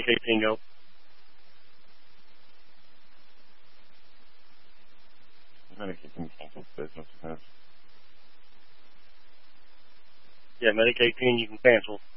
Medicaid Pingo. Medicaid can cancel business. Yeah, Medicaid Pin you can cancel.